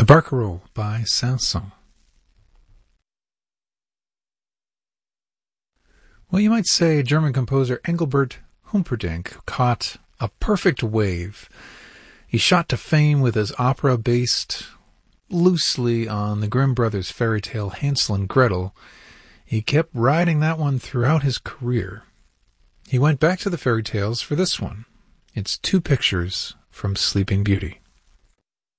The Barcarolle by Saint-Saëns. Well, you might say German composer Engelbert Humperdinck caught a perfect wave. He shot to fame with his opera based loosely on the Grimm brothers' fairy tale Hansel and Gretel. He kept riding that one throughout his career. He went back to the fairy tales for this one. It's two pictures from Sleeping Beauty.